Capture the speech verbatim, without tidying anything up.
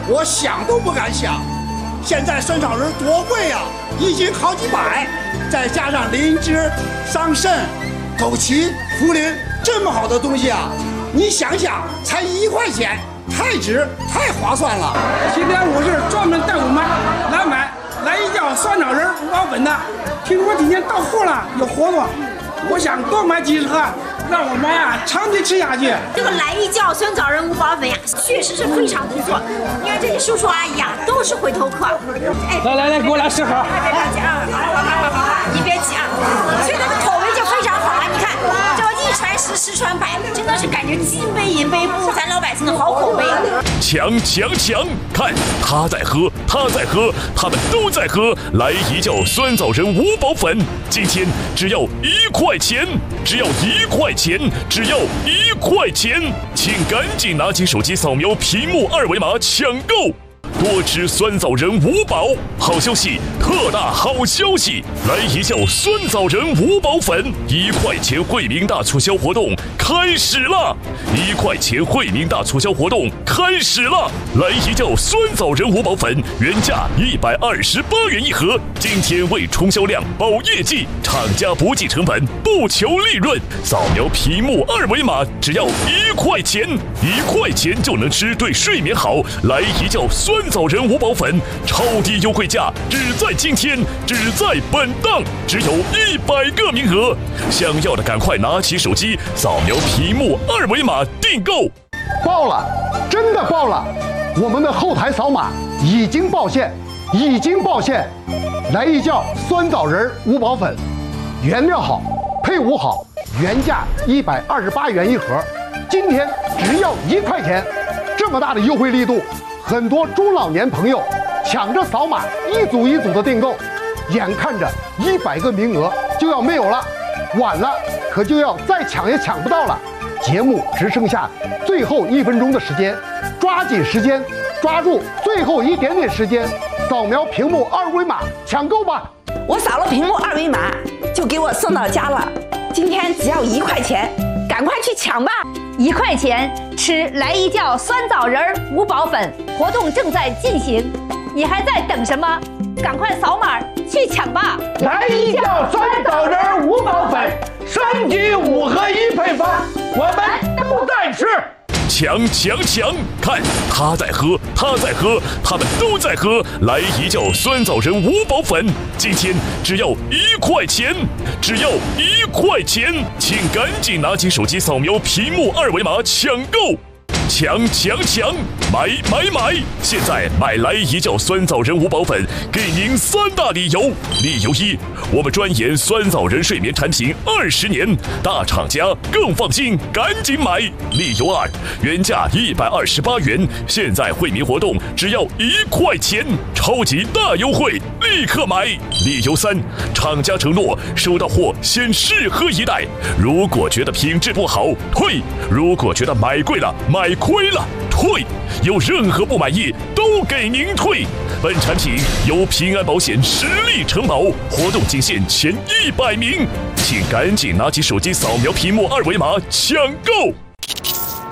我想都不敢想。现在酸枣仁多贵呀、啊，一斤好几百，再加上灵芝、桑葚、枸杞、茯苓，这么好的东西啊！你想想，才一块钱，太值，太划算了。 今天我是专门带我妈来买来一叫酸枣仁五宝粉的，听说今天到货了，有活动，我想多买几十盒，让我妈呀长期吃下去。 这个来一叫酸枣仁五宝粉呀，确实是非常不错。你看这些叔叔阿姨啊，都是回头客。 哎，来来来，给我来十盒。 别着急啊，好了好了好了，你别急啊。所以它的口味就非常好啊，你看，这一传十，十传百，真的是感觉金杯银杯步入咱老百姓的好口碑。 强强强！看他在喝，他在喝，他们都在喝。来一叫酸枣仁五宝粉，今天只要一块钱，只要一块钱，只要一块钱，请赶紧拿起手机扫描屏幕二维码抢购。多吃酸枣仁五宝，好消息，特大好消息！来一叫酸枣仁五宝粉，一块钱惠民大促销活动开始了！一块钱惠民大促销活动开始了！来一叫酸枣仁五宝粉，原价一百二十八元一盒，今天为冲销量、保业绩，厂家不计成本，不求利润。扫描屏幕二维码，只要一块钱，一块钱就能吃，对睡眠好。来一叫酸枣仁五宝粉，超低优惠价，只在今天，只在本档，只有一百个名额。想要的赶快拿起手机，扫描屏幕二维码订购。 爆了，真的爆了！我们的后台扫码已经爆线，已经爆线。来一叫酸枣仁五宝粉，原料好，配伍好，原价一百二十八元一盒，今天只要一块钱，这么大的优惠力度，很多中老年朋友抢着扫码，一组一组的订购，眼看着一百个名额就要没有了，晚了可就要再抢也抢不到了。节目只剩下最后一分钟的时间，抓紧时间，抓住最后一点点时间，扫描屏幕二维码抢购吧！ 我扫了屏幕二维码，就给我送到家了。今天只要一块钱，赶快去抢吧！ 一块钱吃来一叫酸枣仁五宝粉，活动正在进行，你还在等什么？赶快扫码去抢吧！ 来一叫酸枣仁五宝粉，三斤五合一配方，我们都在吃。 强强强！看他在喝，他在喝，他们都在喝。来一叫酸枣仁五宝粉，今天只要一块钱，只要一块钱，请赶紧拿起手机扫描屏幕二维码抢购。强强强！买买买！现在买来一叫酸枣仁五宝粉，给您三大理由。理由一，我们专研酸枣仁睡眠产品二十年，大厂家更放心，赶紧买。理由二，原价一百二十八元，现在惠民活动只要一块钱，超级大优惠，立刻买。理由三，厂家承诺收到货先试喝一袋，如果觉得品质不好退，如果觉得买贵了买亏了退，有任何不满意都给您退。本产品由平安保险实力承保，活动仅限前一百名，请赶紧拿起手机扫描屏幕二维码抢购。